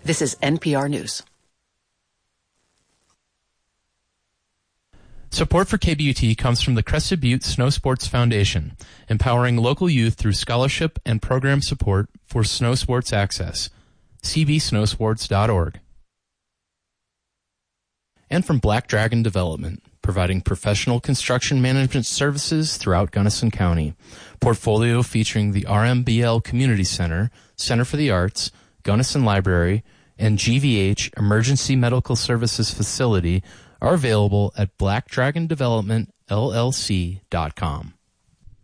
This is NPR News. Support for KBUT comes from the Crested Butte Snow Sports Foundation, empowering local youth through scholarship and program support for snow sports access. cbsnowsports.org. And from Black Dragon Development, providing professional construction management services throughout Gunnison County. Portfolio featuring the RMBL Community Center, Center for the Arts, Gunnison Library, and GVH Emergency Medical Services Facility are available at blackdragondevelopmentllc.com.